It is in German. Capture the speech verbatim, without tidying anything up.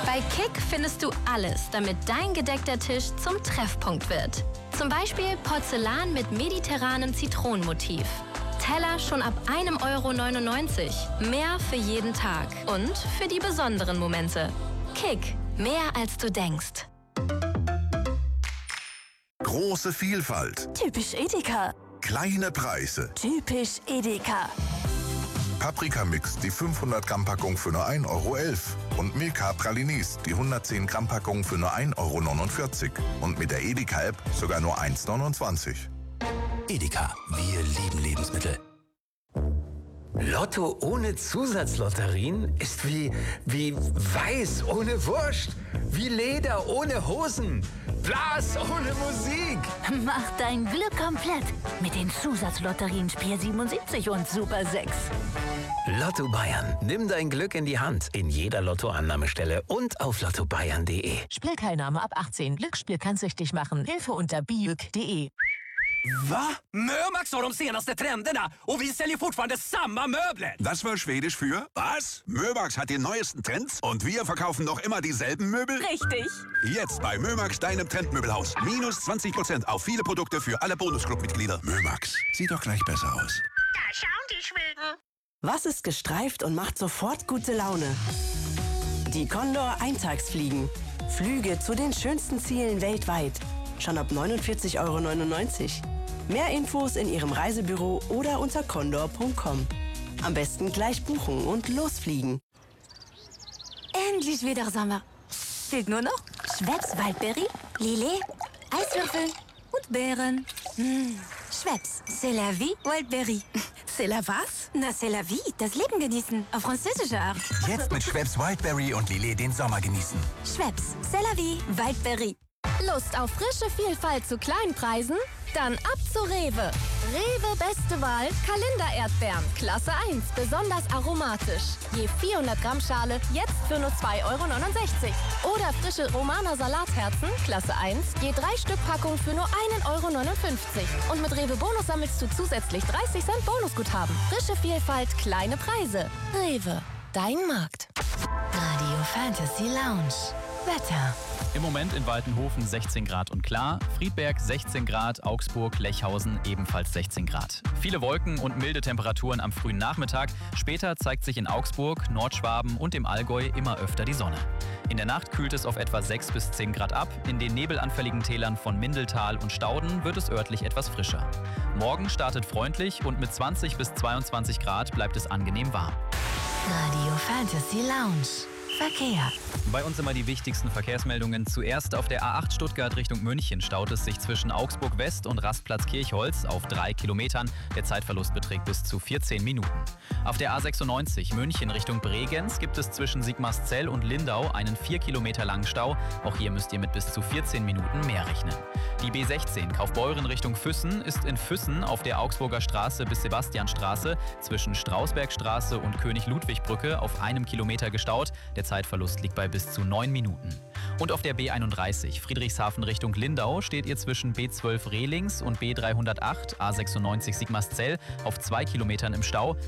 Bei Kick findest du alles, damit dein gedeckter Tisch zum Treffpunkt wird. Zum Beispiel Porzellan mit mediterranem Zitronenmotiv. Teller schon ab einem Euro neunundneunzig. Mehr für jeden Tag und für die besonderen Momente. Kick, mehr als du denkst. Große Vielfalt. Typisch Edeka. Kleine Preise. Typisch Edeka. Paprikamix, die fünfhundert Gramm Packung für nur ein Euro elf. Und Milka Pralinis, die hundertzehn Gramm Packung für nur ein Euro neunundvierzig. Und mit der Edeka-App sogar nur eins neunundzwanzig. Edeka, wir lieben Lebensmittel. Lotto ohne Zusatzlotterien ist wie, wie Weiß ohne Wurst, wie Leder ohne Hosen, Blas ohne Musik. Mach dein Glück komplett mit den Zusatzlotterien Spiel siebenundsiebzig und Super sechs. Lotto Bayern, nimm dein Glück in die Hand in jeder Lottoannahmestelle und auf lotto bayern punkt de. Spielteilnahme ab achtzehn. Glücksspiel kann süchtig machen. Hilfe unter bijuk punkt de. Va? Mömax har de senaste trenderna och vi säljer fortfarande samma möbler. Das war Schwedisch für was? Mömax hat die neuesten Trends und wir verkaufen noch immer dieselben Möbel? Richtig. Jetzt bei Mömax, deinem Trendmöbelhaus. Minus zwanzig Prozent auf viele Produkte für alle Bonusclub-Mitglieder. Mömax, sieht doch gleich besser aus. Da schauen die Schweden. Was ist gestreift und macht sofort gute Laune? Die Condor Eintagsfliegen. Flüge zu den schönsten Zielen weltweit. Schon ab neunundvierzig Euro neunundneunzig. Mehr Infos in Ihrem Reisebüro oder unter condor punkt com. Am besten gleich buchen und losfliegen. Endlich wieder Sommer. Fehlt nur noch Schweppes Waldbeere, Lillet, Eiswürfel und Beeren. Mmh. Schweppes, c'est la vie, Waldbeere. C'est la was? Na, c'est la vie, das Leben genießen. Auf französische Art. Jetzt mit Schweppes Wildberry und Lillet den Sommer genießen. Schweppes, c'est la vie, Waldbeere. Lust auf frische Vielfalt zu kleinen Preisen? Dann ab zu Rewe. Rewe beste Wahl, Kalender-Erdbeeren, Klasse eins, besonders aromatisch. Je vierhundert Gramm Schale, jetzt für nur zwei Euro neunundsechzig. Oder frische Romaner Salatherzen, Klasse eins, je drei Stück Packung für nur ein Euro neunundfünfzig. Und mit Rewe Bonus sammelst du zusätzlich dreißig Cent Bonusguthaben. Frische Vielfalt, kleine Preise. Rewe, dein Markt. Radio Fantasy Lounge. Wetter. Im Moment in Waltenhofen sechzehn Grad und klar, Friedberg sechzehn Grad, Augsburg, Lechhausen ebenfalls sechzehn Grad. Viele Wolken und milde Temperaturen am frühen Nachmittag. Später zeigt sich in Augsburg, Nordschwaben und im Allgäu immer öfter die Sonne. In der Nacht kühlt es auf etwa sechs bis zehn Grad ab. In den nebelanfälligen Tälern von Mindeltal und Stauden wird es örtlich etwas frischer. Morgen startet freundlich und mit zwanzig bis zweiundzwanzig Grad bleibt es angenehm warm. Radio Fantasy Lounge. Verkehr. Bei uns immer die wichtigsten Verkehrsmeldungen. Zuerst auf der A acht Stuttgart Richtung München staut es sich zwischen Augsburg West und Rastplatz Kirchholz auf drei Kilometern. Der Zeitverlust beträgt bis zu vierzehn Minuten. Auf der A sechsundneunzig München Richtung Bregenz gibt es zwischen Sigmarszell und Lindau einen vier Kilometer langen Stau. Auch hier müsst ihr mit bis zu vierzehn Minuten mehr rechnen. Die B sechzehn Kaufbeuren Richtung Füssen ist in Füssen auf der Augsburger Straße bis Sebastianstraße zwischen Strausbergstraße und König-Ludwig-Brücke auf einem Kilometer gestaut. Der Zeitverlust liegt bei bis zu neun Minuten. Und auf der B einunddreißig Friedrichshafen Richtung Lindau steht ihr zwischen B zwölf Rehlings und B dreihundertacht A sechsundneunzig Sigmarszell auf zwei Kilometern im Stau.